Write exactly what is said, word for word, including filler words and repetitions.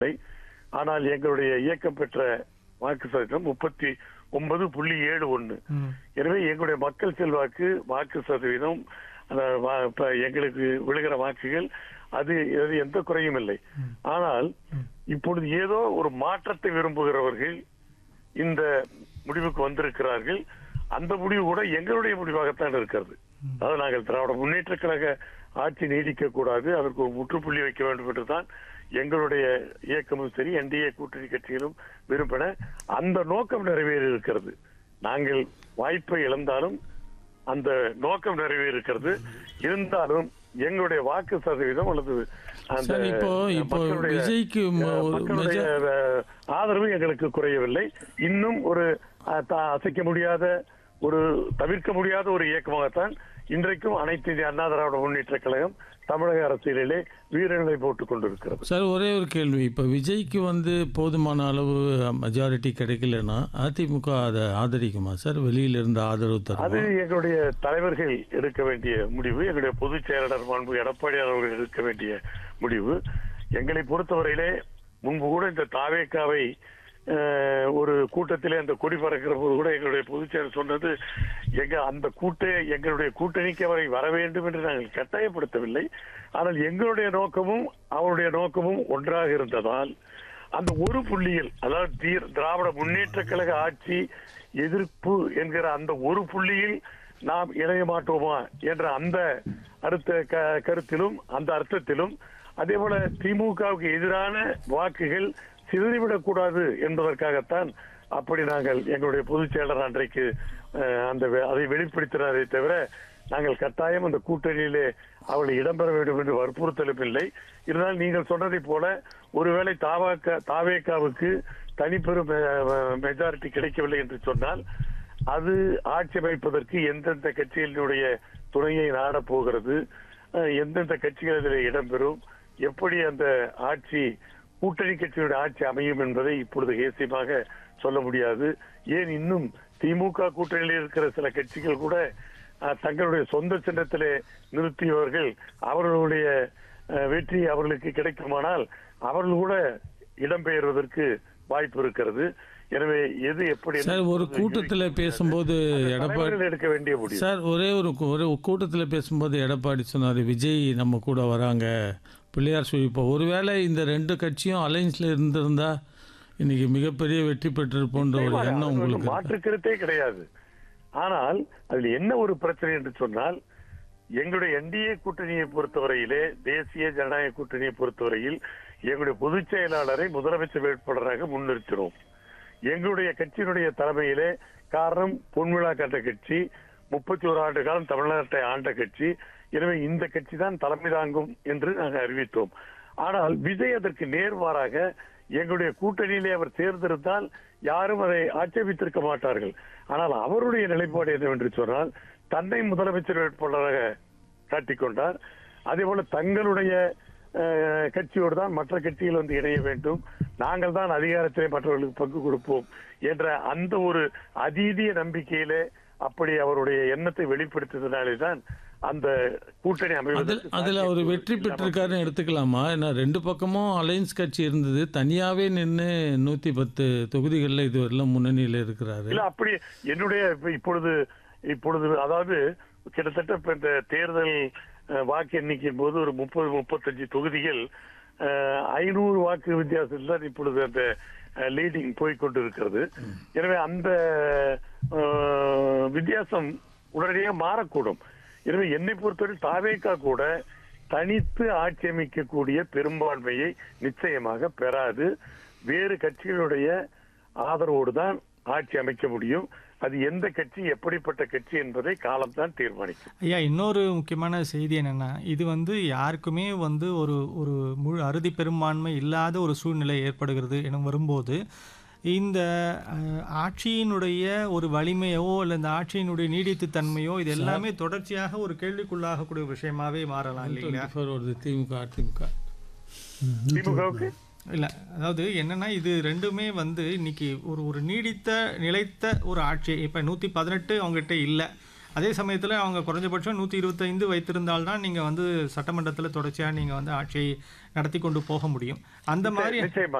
ஆனால் எங்களுடைய இயக்கம் பெற்ற வாக்கு சதவீதம் முப்பத்தி ஒன்பது புள்ளி ஏழு ஒன்று. எனவே எங்களுடைய மக்கள் செல்வாக்கு வாக்கு சதவீதம் எங்களுக்கு விழுகிற வாக்குகள் அது எந்த குறையும் இல்லை. ஆனால் இப்பொழுது ஏதோ ஒரு மாற்றத்தை விரும்புகிறவர்கள் இந்த முடிவுக்கு வந்திருக்கிறார்கள். அந்த முடிவு கூட எங்களுடைய முடிவாகத்தான் இருக்கிறது. அதாவது நாங்கள் திராவிட முன்னேற்ற கழக ஆட்சி நீடிக்க கூடாது, அதற்கு ஒரு முற்றுப்புள்ளி வைக்க வேண்டும் என்றுதான் எங்களுடைய இயக்கமும் சரி என்டிஏ கூட்டணி கட்சிகளும் விரும்பின. அந்த நோக்கம் நிறைவேறி இருக்கிறது. நாங்கள் வாய்ப்பை இழந்தாலும் அந்த நோக்கம் நிறைவேறி இருக்கிறது. இருந்தாலும் எங்களுடைய வாக்கு சதவீதம் அல்லது அந்த மக்களுடைய ஆதரவு எங்களுக்கு குறையவில்லை. இன்னும் ஒரு அசைக்க முடியாத ஒரு தவிர்க்க முடியாத ஒரு இயக்கமாகத்தான் இன்றைக்கும் அனைத்து இந்திய அண்ணா திராவிட முன்னேற்ற கழகம் தமிழக அரசியலிலே வீரநிலை போட்டுக் கொண்டிருக்கிறது. சார், ஒரே ஒரு கேள்வி. இப்போ விஜய்க்கு வந்து போதுமான அளவு மெஜாரிட்டி கிடைக்கலன்னா அதிமுக அதை ஆதரிக்குமா சார்? வெளியில இருந்து ஆதரவு தரும்? அது எங்களுடைய தலைவர்கள் எடுக்க வேண்டிய முடிவு. எங்களுடைய பொதுச் செயலாளர் மாண்பு எடப்பாடி அவர்கள் எடுக்க வேண்டிய முடிவு. எங்களை பொறுத்தவரையிலே முன்பு கூட இந்த தாவேக்காவை ஒரு கூட்டத்திலே அந்த கொடி பறக்கிற போது கூட எங்களுடைய பொதுச் செயலர் சொன்னது, எங்க அந்த கூட்ட எங்களுடைய கூட்டணிக்கு அவரை வர வேண்டும் என்று நாங்கள் கட்டாயப்படுத்தவில்லை. ஆனால் எங்களுடைய நோக்கமும் அவருடைய நோக்கமும் ஒன்றாக இருந்ததால் அந்த ஒரு புள்ளியில், அதாவது திராவிட முன்னேற்ற கழக ஆட்சி எதிர்ப்பு என்கிற அந்த ஒரு புள்ளியில் நாம் இணைய மாட்டோமா என்ற அந்த அடுத்த கருத்திலும் அந்த அர்த்தத்திலும், அதே போல திமுகவுக்கு எதிரான வாக்குகள் சிதறிவிடக் கூடாது என்பதற்காகத்தான் அப்படி நாங்கள் எங்களுடைய பொதுச் செயலர் அன்றைக்கு அந்த அதை வெளிப்படுத்தினாரே தவிர நாங்கள் கட்டாயம் அந்த கூட்டணியிலே அவளை இடம்பெற வேண்டும் என்று வற்புறுத்தலும் இல்லை. இருந்தாலும் நீங்கள் சொன்னதை போல ஒருவேளை தாவாக்க தாவேக்காவுக்கு தனிப்பெரும் மெஜாரிட்டி கிடைக்கவில்லை என்று சொன்னால் அது ஆட்சி அமைப்பதற்கு எந்தெந்த கட்சிகளினுடைய துணையை நாடப் போகிறது, எந்தெந்த கட்சிகள் இதில் இடம்பெறும், எப்படி அந்த ஆட்சி கூட்டணி கட்சியுடைய ஆட்சி அமையும் என்பதை இப்பொழுது ஏசியமாக சொல்ல முடியாது. ஏன் இன்னும் திமுக கூட்டணியில் இருக்கிற சில கட்சிகள் கூட தங்களுடைய சொந்த சின்னத்திலே நிறுத்தியவர்கள் அவர்களுடைய வெற்றி அவர்களுக்கு கிடைக்குமானால் அவர்கள் கூட இடம்பெயர்வதற்கு வாய்ப்பு இருக்கிறது. எனவே எது எப்படி சார், ஒரு கூட்டத்தில் பேசும்போது எடப்பாடி எடுக்க வேண்டிய முடியும். சார், ஒரே ஒரு ஒரு கூட்டத்தில் பேசும்போது எடப்பாடி சொன்னார், விஜய் நம்ம கூட வராங்க, பிள்ளையார் சுழிப்போம். ஒருவேளை இந்த ரெண்டு கட்சியும் அலைன்ஸ்ல இருந்திருந்தா இன்னைக்கு மிகப்பெரிய வெற்றி பெற்றிருப்போன்ற ஒரு எண்ணம் உங்களுக்கு? மாற்று கருத்தே கிடையாது. ஆனால் அதில் என்ன ஒரு பிரச்சனை என்று சொன்னால், எங்களுடைய என்டிஏ கூட்டணியை பொறுத்தவரையிலே, தேசிய ஜனநாயக கூட்டணியை பொறுத்தவரையில் எங்களுடைய பொதுச் செயலாளரை முதலமைச்சர் வேட்பாளராக முன்னிறுத்தினோம். எங்களுடைய கட்சியினுடைய தலைமையிலே, காரணம் பொன்விழா கண்ட கட்சி, முப்பத்தி ஒரு ஆண்டு காலம் தமிழ்நாட்டை ஆண்ட கட்சி, எனவே இந்த கட்சி தான் தலைமை தாங்கும் என்று நாங்கள் அறிவித்தோம். ஆனால் விஜய் அதற்கு நேர்மாறாக எங்களுடைய கூட்டணியிலே அவர் சேர்ந்திருந்தால் யாரும் அதை ஆட்சேபித்திருக்க மாட்டார்கள். ஆனால் அவருடைய நிலைப்பாடு என்னவென்று சொன்னால், தன்னை முதலமைச்சர் வேட்பாளராக காட்டிக்கொண்டார். அதே போல தங்களுடைய கட்சியோடு தான் மற்ற கட்சிகள் வந்து இணைய வேண்டும், நாங்கள் தான் அதிகாரத்திலே மற்றவர்களுக்கு பங்கு கொடுப்போம் என்ற அந்த ஒரு அதீதிய நம்பிக்கையிலே அப்படி அவருடைய எண்ணத்தை வெளிப்படுத்தியதனாலே தான் அந்த கூட்டணி அமைவது. அதுல அவர் வெற்றி பெற்றிருக்காருன்னு எடுத்துக்கலாமா? ஏன்னா ரெண்டு பக்கமும் அலையன்ஸ் கட்சி இருந்தது, தனியாவே நின்று நூத்தி பத்து தொகுதிகளில் இதுவரையிலும் முன்னணியில் இருக்கிறாரு. இல்ல, அப்படி என்னுடைய இப்பொழுது இப்பொழுது அதாவது கிட்டத்தட்ட இப்ப இந்த தேர்தல் வாக்கு எண்ணிக்கையின் போது ஒரு முப்பது முப்பத்தஞ்சு தொகுதிகள் ஐநூறு வாக்கு வித்தியாசத்தில் தான் இப்பொழுது அந்த லீடிங் போய்கொண்டிருக்கிறது. எனவே அந்த வித்தியாசம் உடனடியாக மாறக்கூடும். எனவே என்னை பொறுத்தவரை தாவேகா கூட தனித்து ஆட்சி அமைக்கக்கூடிய பெரும்பான்மையை நிச்சயமாக பெறாது. வேறு கட்சிகளுடைய ஆதரவோடு தான் ஆட்சி அமைக்க முடியும். அது எந்த கட்சி எப்படிப்பட்ட கட்சி என்பதை காலம்தான் தீர்மானிக்கும். ஐயா, இன்னொரு முக்கியமான செய்தி என்னன்னா, இது வந்து யாருக்குமே வந்து ஒரு ஒரு முழு அறுதி பெரும்பான்மை இல்லாத ஒரு சூழ்நிலை ஏற்படுகிறது என வரும்போது, இந்த ஆட்சியினுடைய ஒரு வலிமையோ இல்லை இந்த ஆட்சியினுடைய நீடித்து தன்மையோ இது எல்லாமே தொடர்ச்சியாக ஒரு கேள்விக்குள்ளாகக்கூடிய விஷயமாவே மாறலாம் இல்லைங்களா? திமுக திமுக திமுகவுக்கு இல்லை, அதாவது என்னன்னா, இது ரெண்டுமே வந்து இன்னைக்கு ஒரு ஒரு நீடித்த நிலைத்த ஒரு ஆட்சி. இப்போ நூற்றி பதினெட்டு அவங்ககிட்ட இல்லை, அதே சமயத்தில் அவங்க குறைஞ்சபட்சம் நூற்றி இருபத்தைந்து வைத்திருந்தால்தான் நீங்கள் வந்து சட்டமன்றத்தில் தொடர்ச்சியாக நீங்கள் வந்து ஆட்சியை நடத்தி கொண்டு போக முடியும். அந்த மாதிரி நிச்சயமா